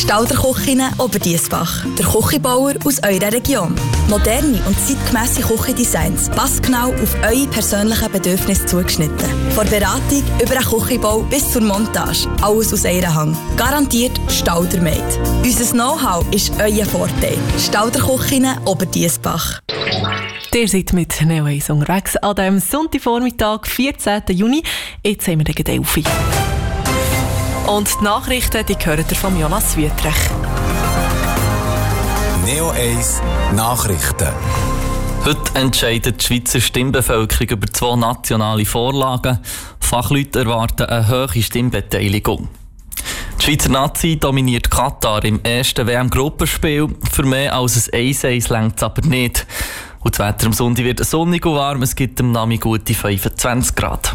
Stauder-Küchinnen Oberdiessbach. Der Küchenbauer aus eurer Region. Moderne und zeitgemässe Küchendesigns, passgenau auf eure persönlichen Bedürfnisse zugeschnitten. Von Beratung über den Küchenbau bis zur Montage. Alles aus einer Hand. Garantiert Stauder-made. Unser Know-how ist euer Vorteil. Stauder-Küchinnen Oberdiessbach. Ihr seid mit Neo 1 unterwegs an diesem Sonntagvormittag, 14. Juni. Jetzt haben wir den 11. Und die Nachrichten, die hören ihr von Jonas Wüthrich. Neo 1 Nachrichten. Heute entscheidet die Schweizer Stimmbevölkerung über 2 nationale Vorlagen. Fachleute erwarten eine hohe Stimmbeteiligung. Die Schweizer Nazi dominiert Katar im ersten WM-Gruppenspiel. Für mehr als ein 1-1 reicht es aber nicht. Und das Wetter am Sonntag wird sonnig und warm. Es gibt am Nachmittag gute 25 Grad.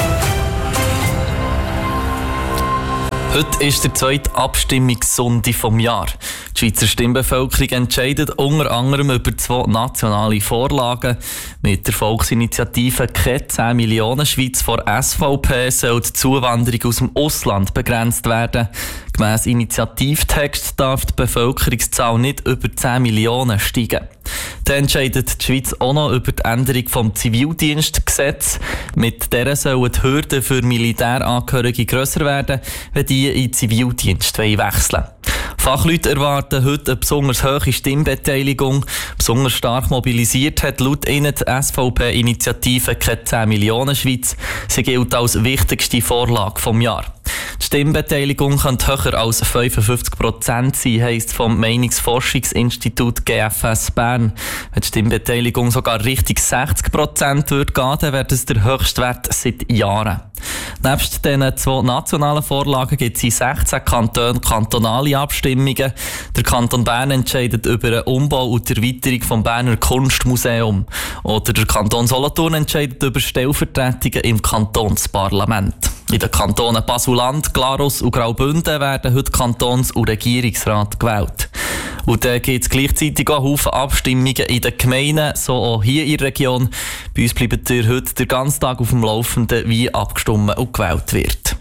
Heute ist der zweite Abstimmungssonntag vom Jahr. Die Schweizer Stimmbevölkerung entscheidet unter anderem über 2 nationale Vorlagen. Mit der Volksinitiative «Keine 10 Millionen Schweiz» von SVP soll die Zuwanderung aus dem Ausland begrenzt werden. Gemäss Initiativtext darf die Bevölkerungszahl nicht über 10 Millionen steigen. Dann entscheidet die Schweiz auch noch über die Änderung des Zivildienstgesetzes. Mit der sollen die Hürden für Militärangehörige grösser werden, wenn die in den Zivildienst wechseln wollen. Fachleute erwarten heute eine besonders hohe Stimmbeteiligung. Besonders stark mobilisiert hat laut ihnen die SVP-Initiative «Keine 10 Millionen Schweiz». Sie gilt als wichtigste Vorlage vom Jahr. Die Stimmbeteiligung könnte höher als 55% sein, heisst vom Meinungsforschungsinstitut GFS Bern. Wenn die Stimmbeteiligung sogar Richtung 60% würde gehen, dann wäre das der höchste Wert seit Jahren. Nebst diesen 2 nationalen Vorlagen gibt es in 16 Kantonen kantonale Abstimmungen. Der Kanton Bern entscheidet über den Umbau und die Erweiterung des Berner Kunstmuseums. Oder der Kanton Solothurn entscheidet über Stellvertretungen im Kantonsparlament. In den Kantonen Basel-Land, Glarus und Graubünden werden heute Kantons- und Regierungsrat gewählt. Und dann gibt es gleichzeitig auch Haufen Abstimmungen in den Gemeinden, so auch hier in der Region. Bei uns bleibt ihr heute den ganzen Tag auf dem Laufenden, wie abgestimmt und gewählt wird.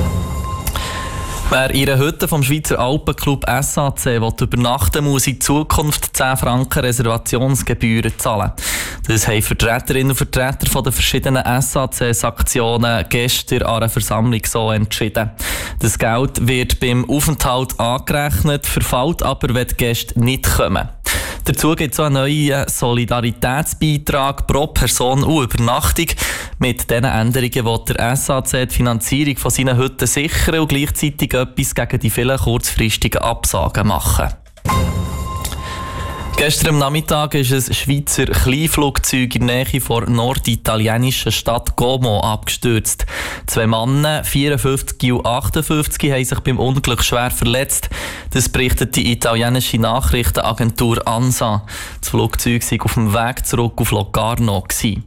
Wer in einer Hütte vom Schweizer Alpenclub SAC übernachten will, muss in Zukunft 10 Franken Reservationsgebühren zahlen. Das haben Vertreterinnen und Vertreter von den verschiedenen SAC-Sektionen gestern an einer Versammlung so entschieden. Das Geld wird beim Aufenthalt angerechnet, verfällt aber, wenn die Gäste nicht kommen. Dazu gibt es auch einen neuen Solidaritätsbeitrag pro Person und Übernachtung. Mit diesen Änderungen will der SAC die Finanzierung von seinen Hütten sichern und gleichzeitig etwas gegen die vielen kurzfristigen Absagen machen. Gestern am Nachmittag ist ein Schweizer Kleinflugzeug in der Nähe der norditalienischen Stadt Como abgestürzt. 2 Männer, 54 und 58, haben sich beim Unglück schwer verletzt. Das berichtet die italienische Nachrichtenagentur ANSA. Das Flugzeug sei auf dem Weg zurück auf Locarno gewesen.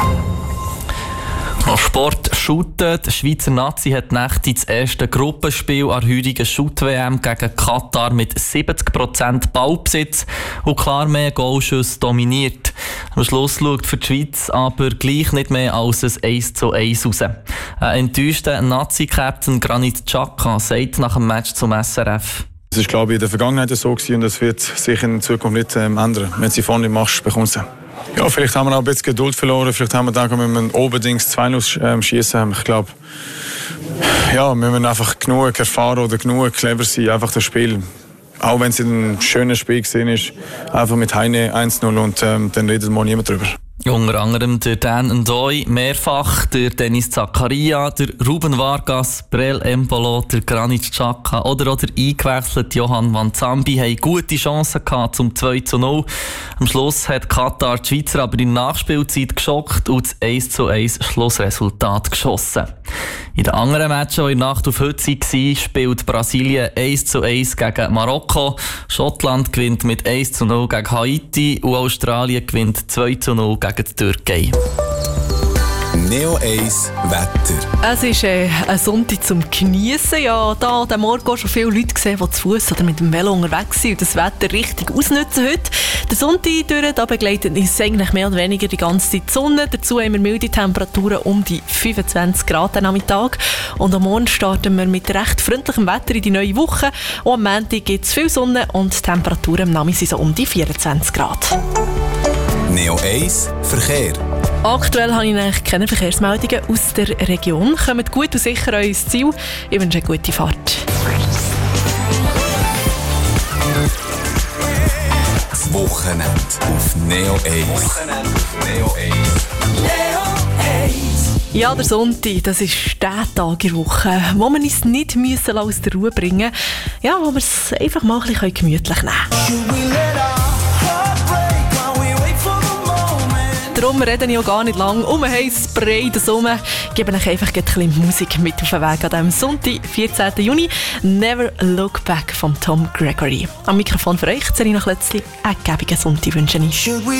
Sport Shooten. Die Schweizer Nazi hat nächtig das erste Gruppenspiel an der heutigen Shoot-WM gegen Katar mit 70% Ballbesitz und klar mehr Goalschüsse dominiert. Am Schluss schaut für die Schweiz aber gleich nicht mehr als ein 1:1 raus. Ein enttäuschter Nazi-Captain Granit Xhaka sagt nach dem Match zum SRF: Es war, glaube ich, in der Vergangenheit so gewesen und das wird sich in Zukunft nicht ändern. Wenn du sie vorne machst, bekommst du sie. Ja, vielleicht haben wir auch ein bisschen Geduld verloren. Vielleicht haben wir gedacht, wenn wir oberdings 2 schießen haben. Ich glaube, ja, wir müssen einfach genug erfahren oder genug clever sein, einfach das Spiel. Auch wenn es ein schönes Spiel gesehen ist, einfach mit Heine 1:0 und dann redet mal niemand drüber. Unter anderem der Dan Ndoye, mehrfach der Dennis Zakaria, der Ruben Vargas, Brel Embolo, der Granit Xhaka oder auch der eingewechselte Johan van Zambi haben gute Chancen gehabt zum 2:0. Am Schluss hat Katar die Schweizer aber in der Nachspielzeit geschockt und das 1:1 Schlussresultat geschossen. In den anderen Matches, die in der Nacht auf heute waren, spielt Brasilien 1:1 gegen Marokko, Schottland gewinnt mit 1:0 gegen Haiti und Australien gewinnt 2:0 gegen die Türkei. Neo 1 Wetter. Es ist ein Sonntag zum Geniessen. Ja, da am Morgen schon viele Leute gesehen, die zu Fuss oder mit dem Velo unterwegs sind und das Wetter richtig ausnutzen heute. Der Sonntag durch, da begleitet uns eigentlich mehr oder weniger die ganze Zeit die Sonne. Dazu haben wir milde Temperaturen um die 25 Grad am Nachmittag. Und am Morgen starten wir mit recht freundlichem Wetter in die neue Woche. Und am Montag gibt es viel Sonne und die Temperaturen am Nachmittag sind so um die 24 Grad. Neo 1 Verkehr. Aktuell habe ich eigentlich keine Verkehrsmeldungen aus der Region. Kommt gut und sicher an unser Ziel. Ich wünsche eine gute Fahrt. Das Wochenende auf Neo 1. Ja, der Sonntag, das ist der Tag in der Woche, wo wir uns nicht aus der Ruhe bringen müssen. Ja, wo wir es einfach mal ein bisschen gemütlich nehmen können. Darum reden wir auch gar nicht lang um ein heißes Brei herum. Geben euch einfach ein bisschen Musik mit auf den Weg an diesem Sonntag, 14. Juni. «Never Look Back» von Tom Gregory. Am Mikrofon für euch, Serena Klötzli. Einen gäbigen Sonntag wünsche ich.